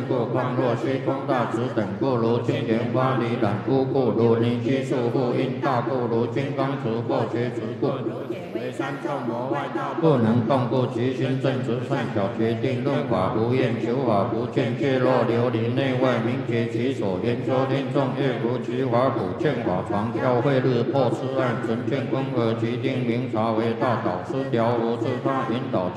故，况若虚空大慈等故，如金莲花离染污故，如泥须束缚因大故，如金刚持或缺持故。为三众魔外道不能动故，其心正直善巧，决定论法不厌，求法不倦，却若流离内外，明觉其所言说天众乐如其法普劝法传教会日破痴案，成劝公和其定明察为大导师，了无自他引导。